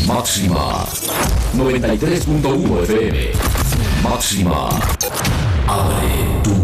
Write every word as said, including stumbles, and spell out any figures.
Máxima noventa y tres punto uno F M. Máxima. Abre tu